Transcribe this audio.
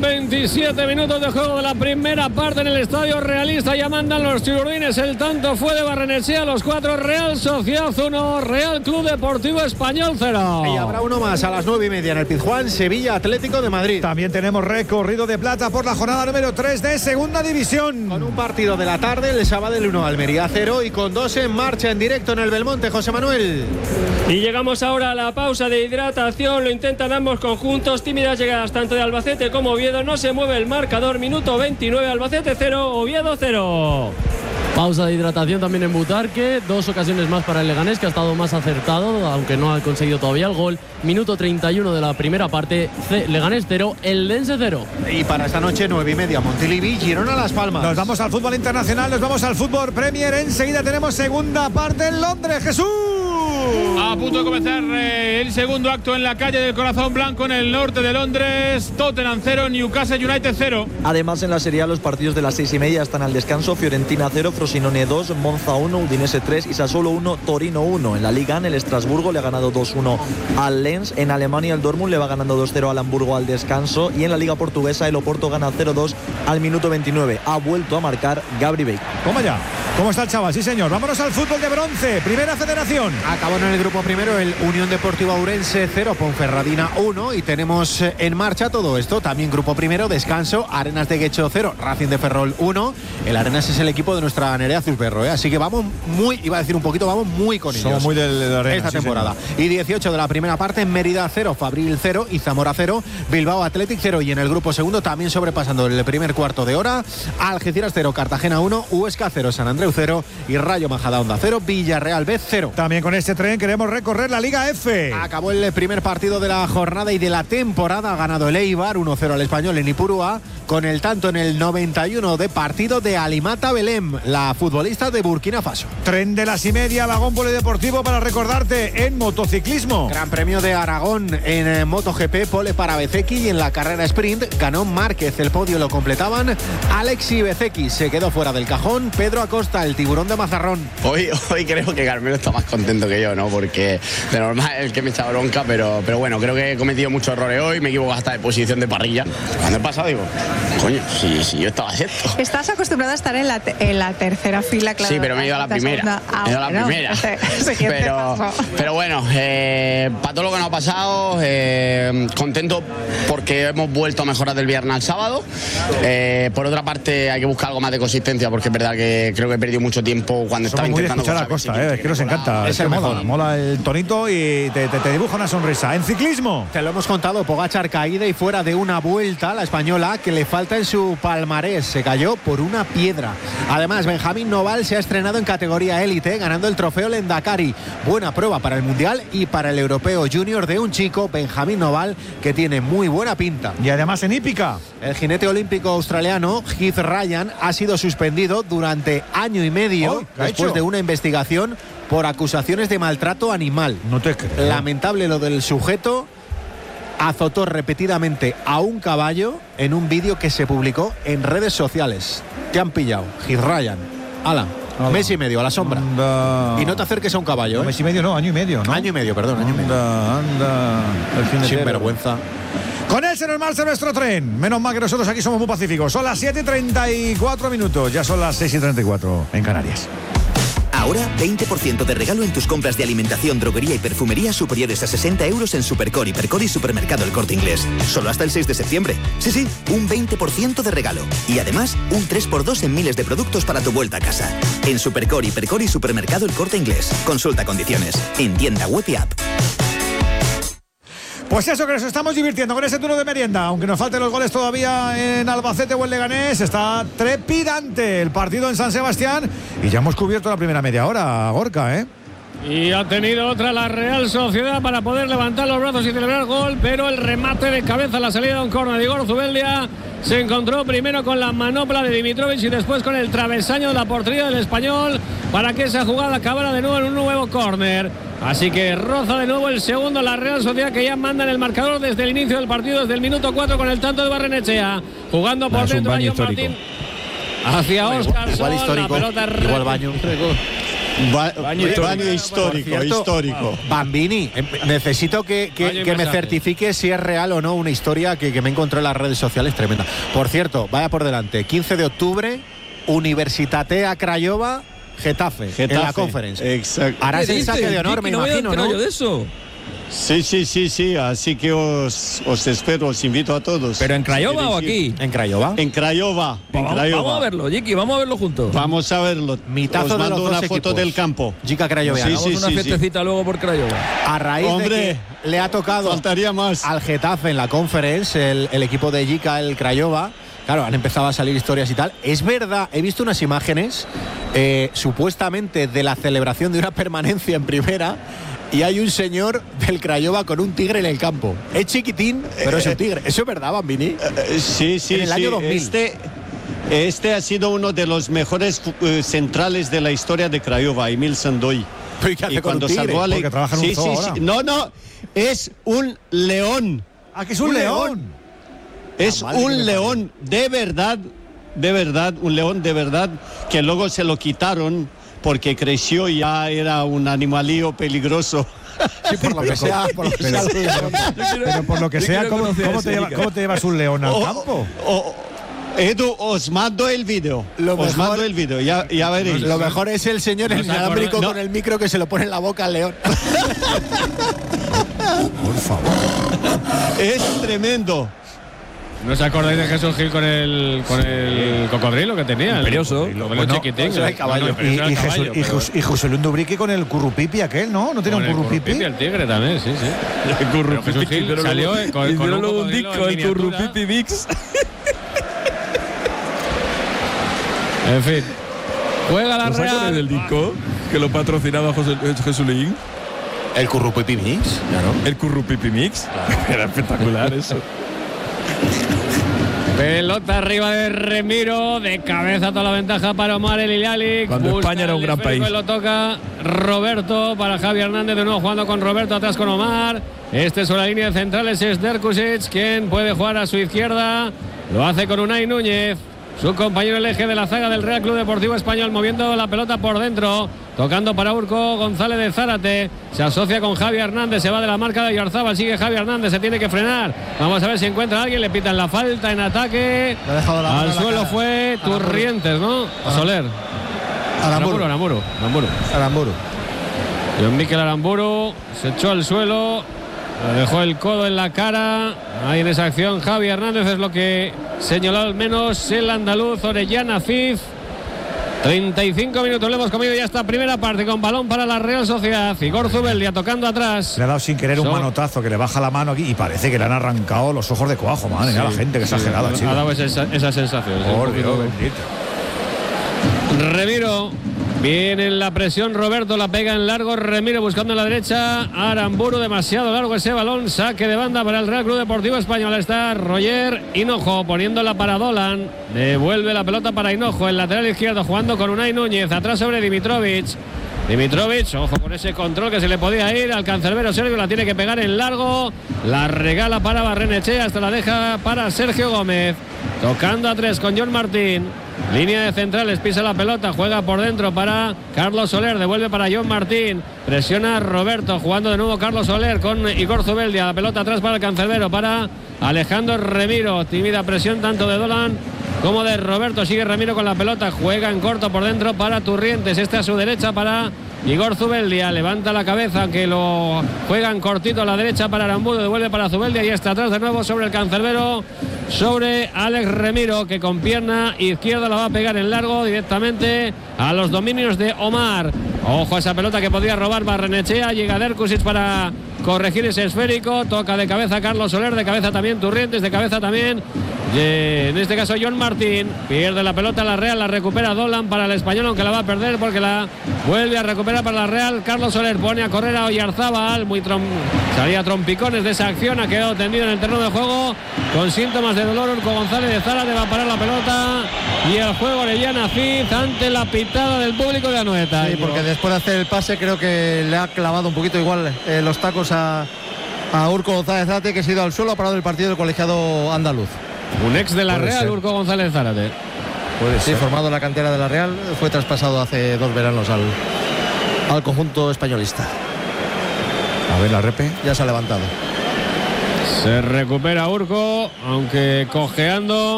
27 minutos de juego de la primera parte en el Estadio Realista. Ya mandan los chirurdines. El tanto fue de Barrenechea, los 4, Real Sociedad 1, Real Club Deportivo Español 0. Y habrá uno más a las 9:30 en el Pizjuán, Sevilla Atlético de Madrid. También tenemos recorrido de plata por la jornada número 3 de Segunda División. Con un partido de la tarde, el Sabadell 1, Almería 0, y con 2 en marcha en directo en el Belmonte, José Manuel. Y llegamos ahora a la pausa de hidratación. Lo intentan ambos conjuntos. Tímidas llegadas tanto de Albacete como Oviedo. No se mueve el marcador. Minuto 29, Albacete 0, Oviedo 0. Pausa de hidratación también en Butarque. 2 ocasiones más para el Leganés, que ha estado más acertado, aunque no ha conseguido todavía el gol. Minuto 31 de la primera parte. Leganés 0, Eldense 0. Y para esta noche, 9:30, Montilivi, Girona Las Palmas. Nos vamos al fútbol internacional, nos vamos al fútbol Premier. Enseguida tenemos segunda parte en Londres. ¡Jesús! A punto de comenzar el segundo acto en la calle del Corazón Blanco en el norte de Londres. Tottenham 0, Newcastle United 0. Además, en la Serie A los partidos de las 6:30 están al descanso. Fiorentina 0, Frosinone 2, Monza 1, Udinese 3 y Sassuolo 1, Torino 1. En la Liga, en el Estrasburgo le ha ganado 2-1 al Lens. En Alemania, el Dortmund le va ganando 2-0 al Hamburgo al descanso. Y en la Liga Portuguesa, el Oporto gana 0-2 al minuto 29. Ha vuelto a marcar Gabri Bacon. ¿Cómo ya? ¿Cómo está el chaval? Sí, señor. Vámonos al fútbol de bronce. Primera Federación. Acabó en el grupo primero el Unión Deportiva Ourense 0, Ponferradina 1. Y tenemos en marcha todo esto. También grupo primero, descanso, Arenas de Guecho 0, Racing de Ferrol 1. El Arenas es el equipo de nuestra Nerea Zuzberro, ¿eh? Así que vamos muy, iba a decir un poquito, vamos muy con ellos. Somos muy de Arenas esta temporada. Sí, y 18 de la primera parte, Mérida 0, Fabril 0 y Zamora 0, Bilbao Athletic 0. Y en el grupo segundo, también sobrepasando el primer cuarto de hora, Algeciras 0, Cartagena 1, Huesca 0, San Andreu 0 y Rayo Majadahonda 0, Villarreal B 0. También con este tren queremos recorrer la Liga F. Acabó el primer partido de la jornada y de la temporada. Ha ganado el Eibar 1-0 al Español en Ipurúa, con el tanto en el 91 de partido de Alimata Belém, la futbolista de Burkina Faso. Tren de las 1:30, vagón polideportivo para recordarte en motociclismo. Gran Premio de Aragón en MotoGP, pole para Bezzecchi, y en la carrera sprint ganó Márquez. El podio lo completaban Alex y Bezzecchi. Se quedó fuera del cajón Pedro Acosta, el tiburón de Mazarrón. Hoy creo que Carmelo está más contento que yo, ¿no? Porque de normal es el que me echa bronca, pero bueno, creo que he cometido muchos errores hoy. Me equivoco hasta de posición de parrilla. Cuando he pasado digo, coño, si yo estaba cierto. Estás acostumbrado a estar en la tercera fila, claro. Sí, pero me he ido a la primera. He ido a la primera. Pero bueno, para todo lo que nos ha pasado, contento porque hemos vuelto a mejorar del viernes al sábado. Por otra parte, hay que buscar algo más de consistencia, porque es verdad que creo que he perdido mucho tiempo cuando estaba intentando escuchar a Costa, es que nos encanta. Es que mola el tonito y te dibuja una sonrisa. En ciclismo, te lo hemos contado, Pogačar caída y fuera de una vuelta, la española, que le falta en su palmarés. Se cayó por una piedra. Además, Benjamín Noval se ha estrenado en categoría élite, ganando el trofeo Lendakari. Buena prueba para el Mundial y para el Europeo Junior de un chico, Benjamín Noval, que tiene muy buena pinta. Y además en hípica, el jinete olímpico australiano Heath Ryan ha sido suspendido durante año y medio después de una investigación por acusaciones de maltrato animal. No te creo. Lamentable lo del sujeto. Azotó repetidamente a un caballo en un vídeo que se publicó en redes sociales. Te han pillado, Heath Ryan. Alan, mes y medio a la sombra. Y no te acerques a un caballo. No, mes y medio no, año y medio, ¿no? Año y medio, perdón. Año y medio. Anda. Sin vergüenza. Con él se nos marcha nuestro tren. Menos mal que nosotros aquí somos muy pacíficos. Son las 7:34 minutos. Ya son las 6:34 en Canarias. Ahora, 20% de regalo en tus compras de alimentación, droguería y perfumería superiores a 60 euros en Supercor, Hipercor y Supermercado El Corte Inglés. Solo hasta el 6 de septiembre. Sí, un 20% de regalo. Y además, un 3x2 en miles de productos para tu vuelta a casa. En Supercor, Hipercor y Supermercado El Corte Inglés. Consulta condiciones. En tienda web y app. Pues eso, que nos estamos divirtiendo con ese turno de merienda. Aunque nos falten los goles todavía en Albacete o en Leganés, está trepidante el partido en San Sebastián. Y ya hemos cubierto la primera media hora, Gorka, ¿eh? Y ha tenido otra la Real Sociedad para poder levantar los brazos y celebrar gol, pero el remate de cabeza, la salida de un córner de Igor Zubeldia, se encontró primero con la manopla de Dimitrovic y después con el travesaño de la portería del Español para que esa jugada acabara de nuevo en un nuevo córner. Así que roza de nuevo el segundo la Real Sociedad, que ya manda en el marcador desde el inicio del partido, desde el minuto 4 con el tanto de Barrenechea. Jugando por dentro a John Martín hacia Óscar. Igual histórico, la pelota igual baño. Baño histórico. Bambini, necesito que me certifique si es real o no una historia que me encontré en las redes sociales tremenda. Por cierto, vaya por delante, 15 de octubre, Universitatea Craiova, Getafe, en la Conference. Exacto. Harás el saque de honor, me imagino, ¿no? De eso. Sí, así que os espero, os invito a todos. ¿Pero en Craiova o aquí? ¿En Craiova? En Craiova. Vamos a verlo, Jiki, vamos a verlo juntos. Vamos a verlo. Mitazo os mando de los una dos foto equipos. del campo. Jica Craiova. Hagamos una fiestecita luego por Craiova. A raíz de que le ha tocado faltaría más al Getafe en la Conference, el equipo de Jica, el Craiova. Claro, han empezado a salir historias y tal. Es verdad, he visto unas imágenes supuestamente de la celebración de una permanencia en primera y hay un señor del Craiova con un tigre en el campo. Es chiquitín, pero es un tigre. ¿Eso es verdad, Bambini? Sí. En el año 2000. Este ha sido uno de los mejores centrales de la historia de Craiova, Emil Sandoy. ¿Pero qué hace con un tigre? Porque trabaja en un zoo ahora. No, es un león. ¿Ah, que es un león? Es un león de verdad, un león de verdad, que luego se lo quitaron porque creció y ya era un animalillo peligroso. Sí, por lo que sea. Pero por lo que sea, ¿cómo te llevas un león al campo? Edu, os mando el vídeo. Ya veréis. Lo mejor es el señor en inalámbrico con el micro que se lo pone en la boca al león. Por favor. Es tremendo. ¿No os acordáis de Jesús Gil con el cocodrilo que tenía? Imperioso. El chiquitín. El caballo. Y José Luis Dubrique con el currupipi aquel, ¿no? ¿No tiene un currupipi? El tigre también, sí. El currupipi. Jesús Gil salió con un disco, el currupipi mix. En fin. Juega la Real. ¿El disco que lo patrocinaba Jesulín? ¿El currupipi mix? Claro. ¿El currupipi mix? Claro. Era espectacular eso. Pelota arriba de Remiro, de cabeza toda la ventaja para Omar El Hilali. Cuando España era un gran país. Lo toca Roberto para Javi Hernández, de nuevo jugando con Roberto, atrás con Omar. Sobre la línea de centrales es Derkusic, quien puede jugar a su izquierda. Lo hace con Unai Núñez, su compañero el eje de la zaga del Real Club Deportivo Español, moviendo la pelota por dentro, tocando para Urco González de Zárate, se asocia con Javi Hernández, se va de la marca de Yarzábal, sigue Javi Hernández, se tiene que frenar, vamos a ver si encuentra a alguien, le pitan la falta en ataque, al suelo fue Turrientes, ¿no? A Soler. Aramburu. John Mikel Aramburu se echó al suelo, le dejó el codo en la cara. Ahí en esa acción Javi Hernández, es lo que señaló al menos el andaluz Orellana Cid. 35 minutos le hemos comido ya esta primera parte, con balón para la Real Sociedad. Igor Zubeldia tocando atrás. Le ha dado sin querer un manotazo que le baja la mano aquí y parece que le han arrancado los ojos de cuajo. Madre mía, la gente que exagerada, chico. Ha dado esa sensación. Por Dios bendito. Remiro. Viene en la presión Roberto, la pega en largo, Remiro buscando en la derecha, Aramburu, demasiado largo ese balón, saque de banda para el Real Club Deportivo Español. Está Roger Hinojo poniéndola para Dolan, devuelve la pelota para Hinojo, el lateral izquierdo jugando con Unai Núñez, atrás sobre Dimitrovic, ojo con ese control que se le podía ir al cancerbero serbio, la tiene que pegar en largo, la regala para Barrenechea, hasta la deja para Sergio Gómez, tocando a tres con John Martín. Línea de centrales, pisa la pelota, juega por dentro para Carlos Soler, devuelve para John Martín, presiona Roberto, jugando de nuevo Carlos Soler con Igor Zubeldia, la pelota atrás para el cancerbero, para Alejandro Remiro, tímida presión tanto de Dolan como de Roberto, sigue Remiro con la pelota, juega en corto por dentro para Turrientes, a su derecha para Igor Zubeldia, levanta la cabeza, que lo juegan cortito a la derecha para Aramburu, devuelve para Zubeldia y está atrás de nuevo sobre el cancerbero, sobre Alex Remiro, que con pierna izquierda la va a pegar en largo directamente a los dominios de Omar. Ojo a esa pelota que podría robar Barrenechea, llega Derkusic para corregir ese esférico, toca de cabeza Carlos Soler, de cabeza también Turrientes, de cabeza también en este caso John Martín, pierde la pelota la Real, la recupera Dolan para el español, aunque la va a perder porque la vuelve a recuperar para la Real. Carlos Soler pone a correr a Oyarzábal, salía trompicones de esa acción, ha quedado tendido en el terreno de juego con síntomas de dolor. Urco González de Zárate va a parar la pelota y el juego Orellana Cid ante la pitada del público de Anoeta. Sí, porque después de hacer el pase creo que le ha clavado un poquito igual los tacos a Urco González Zárate, que se ha ido al suelo, ha parado el partido del colegiado andaluz. Un ex de la Puede Real, ser. Urco González Zárate. Sí, formado en la cantera de la Real, fue traspasado hace 2 veranos al conjunto españolista. A ver la repe. Ya se ha levantado. Se recupera Urco, aunque cojeando.